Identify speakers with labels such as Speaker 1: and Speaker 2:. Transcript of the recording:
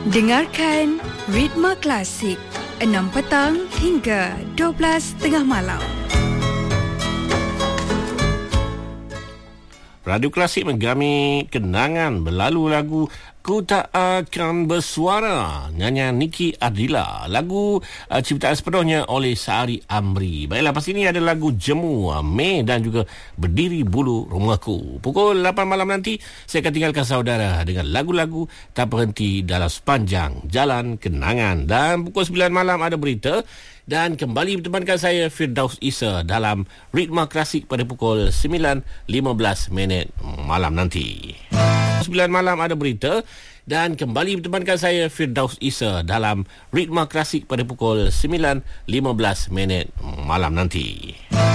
Speaker 1: Dengarkan Ritma Klasik 6 petang hingga 12 tengah malam.
Speaker 2: Radio Klasik menggami kenangan berlalu lagu Ku Tak Akan Bersuara, nyanyian Niki Ardila. Lagu ciptaan sepenuhnya oleh Sari Amri. Baiklah, lepas ini ada lagu Jemu Mei dan juga Berdiri Bulu Rumahku. Pukul 8 malam nanti saya akan tinggalkan saudara dengan lagu-lagu tak berhenti dalam sepanjang jalan kenangan. Dan pukul 9 malam ada berita. Dan kembali bertemankan saya Firdaus Isa dalam Ritma Klasik pada pukul 9.15 malam nanti. 9 malam ada berita. Dan kembali bertemankan saya Firdaus Isa dalam Ritma Klasik pada pukul 9.15 malam nanti.